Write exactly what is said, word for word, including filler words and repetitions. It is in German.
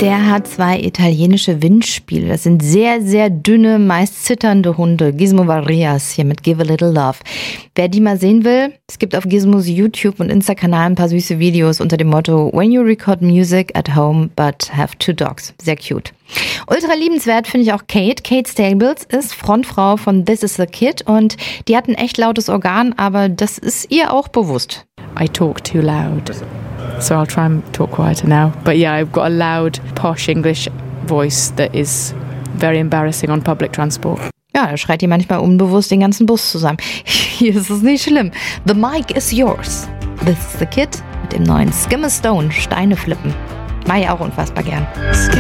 Der hat zwei italienische Windspiele. Das sind sehr, sehr dünne, meist zitternde Hunde. Gizmo Varias hier mit Give a Little Love. Wer die mal sehen will, es gibt auf Gizmos YouTube und Insta-Kanal ein paar süße Videos unter dem Motto When you record music at home but have two dogs. Sehr cute. Ultra liebenswert finde ich auch Kate. Kate Stables ist Frontfrau von This Is the Kid und die hat ein echt lautes Organ, aber das ist ihr auch bewusst. I talk too loud. So I'll try and talk quieter now. But yeah, I've got a loud, posh English voice that is very embarrassing on public transport. Ja, da schreit die manchmal unbewusst den ganzen Bus zusammen. Hier ist es nicht schlimm. The mic is yours. This is the Kid mit dem neuen Skim a Stone, Steine flippen. Mach ich auch unfassbar gern.